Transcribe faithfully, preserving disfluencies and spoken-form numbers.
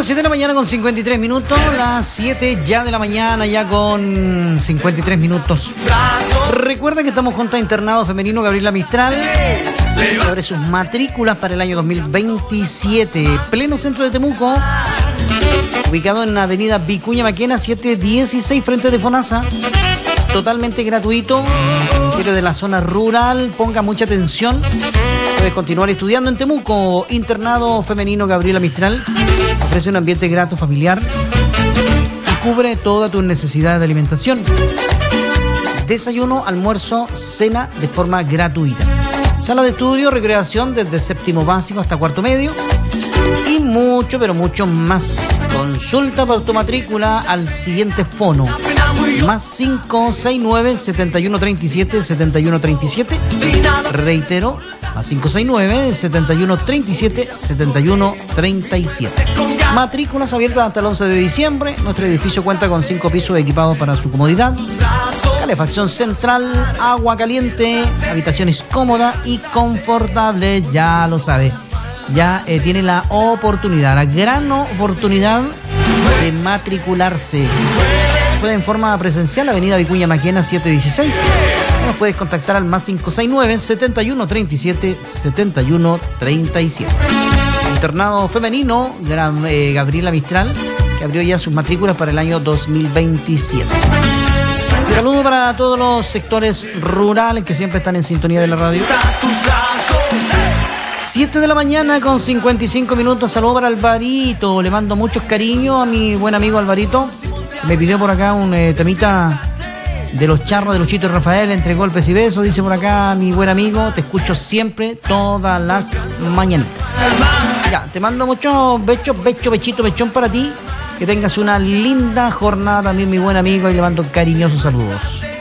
siete de la mañana con cincuenta y tres minutos, las siete ya de la mañana, ya con cincuenta y tres minutos. Recuerda que estamos junto a Internado Femenino Gabriela Mistral, que abre sus matrículas para el año dos mil veintisiete. Pleno centro de Temuco, ubicado en la avenida Vicuña Maquena setecientos dieciséis, frente de FONASA. Totalmente gratuito. Si eres de la zona rural, ponga mucha atención. Puedes continuar estudiando en Temuco. Internado Femenino Gabriela Mistral ofrece un ambiente grato, familiar y cubre todas tus necesidades de alimentación. Desayuno, almuerzo, cena de forma gratuita. Sala de estudio, recreación desde séptimo básico hasta cuarto medio. Y mucho, pero mucho más. Consulta por tu matrícula al siguiente fono. Más cinco seis nueve, siete uno tres siete, siete uno tres siete. Reitero, más cinco seis nueve, siete uno tres siete, siete uno tres siete. Matrículas abiertas hasta el once de diciembre. Nuestro edificio cuenta con cinco pisos equipados para su comodidad. Calefacción central, agua caliente, habitaciones cómodas y confortables. Ya lo sabe. Ya eh, tiene la oportunidad, la gran oportunidad de matricularse. Puede en forma presencial, Avenida Vicuña Maquena setecientos dieciséis. Nos puedes contactar al más cinco seis nueve, siete uno tres siete, siete uno tres siete. Internado Femenino Gran, eh, Gabriela Mistral, que abrió ya sus matrículas para el año dos mil veintisiete. Saludo para todos los sectores rurales que siempre están en sintonía de la radio. siete de la mañana con cincuenta y cinco minutos. Saludo para Alvarito. Le mando muchos cariños a mi buen amigo Alvarito. Me pidió por acá un eh, temita de los charros de Luchito y Rafael, entre golpes y besos. Dice por acá mi buen amigo, te escucho siempre, todas las mañanitas. Ya, te mando muchos bechos, becho, bechito, bechón para ti. Que tengas una linda jornada también, mi buen amigo, y le mando cariñosos saludos.